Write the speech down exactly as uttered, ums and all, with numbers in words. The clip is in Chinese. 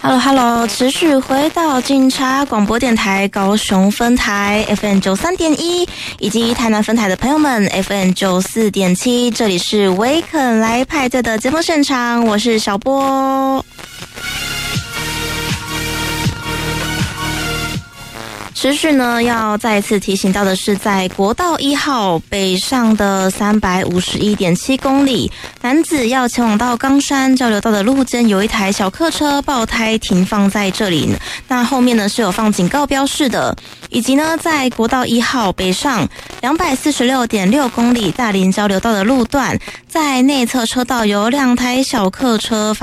Hello Hello， 持续回到警察广播电台高雄分台 F M 九三点一，以及台南分台的朋友们 F M 九四点七，这里是维肯来派对的节目现场，我是小波。持续呢，要再一次提醒到的是，在国道一号北上的三百五十一点七公里，男子要前往到冈山交流道的路间，有一台小客车爆胎停放在这里，那后面呢是有放警告标示的。以及呢，在国道一号北上两百四十六点六公里大林交流道的路段，在内侧车道有两台小客车